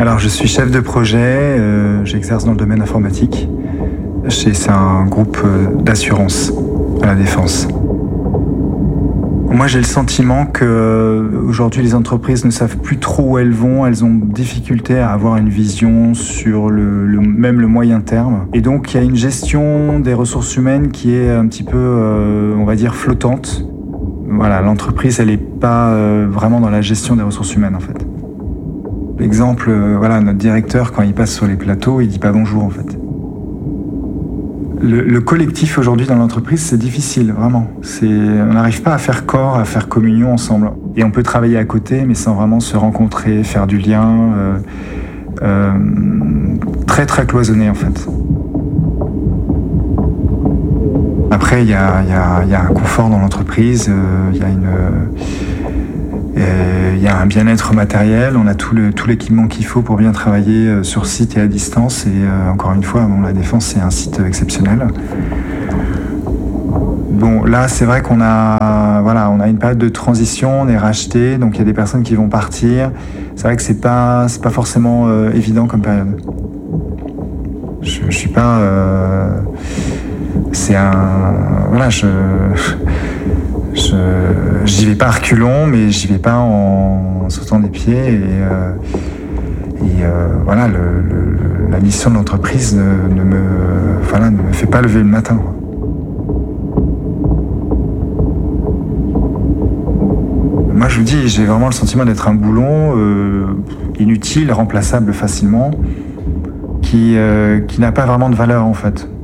Alors je suis chef de projet, j'exerce dans le domaine informatique. C'est un groupe d'assurance à la Défense. Moi j'ai le sentiment que aujourd'hui les entreprises ne savent plus trop où elles vont, elles ont difficulté à avoir une vision sur même le moyen terme. Et donc il y a une gestion des ressources humaines qui est un petit peu, on va dire, flottante. Voilà, l'entreprise elle n'est pas vraiment dans la gestion des ressources humaines en fait. Exemple, voilà, notre directeur quand il passe sur les plateaux, il dit pas bonjour en fait. Le collectif aujourd'hui dans l'entreprise, c'est difficile, vraiment. On n'arrive pas à faire corps, à faire communion ensemble. Et on peut travailler à côté, mais sans vraiment se rencontrer, faire du lien. Très très cloisonné en fait. Après, il y a un confort dans l'entreprise, il y a un bien-être matériel, on a tout l'équipement qu'il faut pour bien travailler sur site et à distance. Et encore une fois, la Défense, c'est un site exceptionnel. Bon, là, c'est vrai qu'on a une période de transition, on est racheté, donc il y a des personnes qui vont partir. C'est vrai que c'est pas forcément évident comme période. Je suis pas... j'y vais pas à reculons, mais j'y vais pas en sautant des pieds. Voilà, la mission de l'entreprise ne me fait pas lever le matin. Moi, je vous dis, j'ai vraiment le sentiment d'être un boulon inutile, remplaçable facilement, qui n'a pas vraiment de valeur en fait.